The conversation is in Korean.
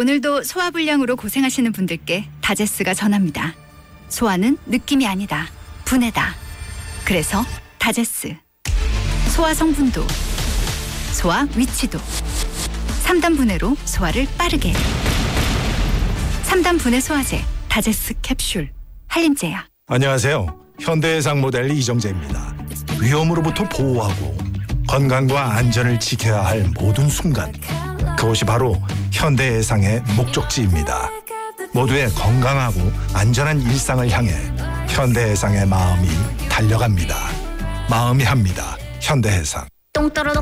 오늘도 소화불량으로 고생하시는 분들께 다제스가 전합니다. 소화는 느낌이 아니다. 분해다. 그래서 다제스. 소화 성분도, 소화 위치도. 3단 분해로 소화를 빠르게. 3단 분해 소화제 다제스 캡슐. 한림제약. 안녕하세요. 현대해상 모델 이정재입니다. 위험으로부터 보호하고 건강과 안전을 지켜야 할 모든 순간, 그것이 바로 현대해상의 목적지입니다. 모두의 건강하고 안전한 일상을 향해 현대해상의 마음이 달려갑니다. 마음이 합니다. 현대해상.